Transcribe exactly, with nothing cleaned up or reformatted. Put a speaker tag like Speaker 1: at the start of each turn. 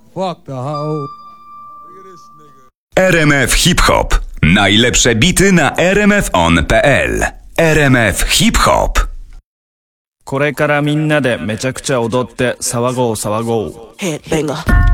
Speaker 1: Fuck the hoe.
Speaker 2: R M F Hip Hop. Najlepsze bity na r m f on kropka p l. R M F Hip Hop.
Speaker 3: これからみんなでめちゃくちゃ踊って騒ごう騒ごう。
Speaker 4: Headbanger.